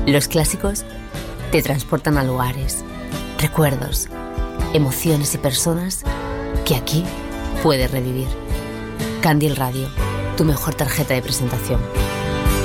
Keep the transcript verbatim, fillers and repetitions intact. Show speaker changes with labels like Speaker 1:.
Speaker 1: Los clásicos te transportan a lugares, recuerdos, emociones y personas que aquí puedes revivir. Candil Radio, tu mejor tarjeta de presentación.